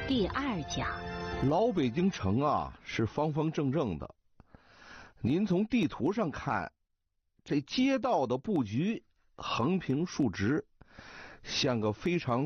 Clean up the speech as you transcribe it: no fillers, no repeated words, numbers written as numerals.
第2讲。 老北京城啊是方方正正的，您从地图上看，这街道的布局横平竖直，像个非常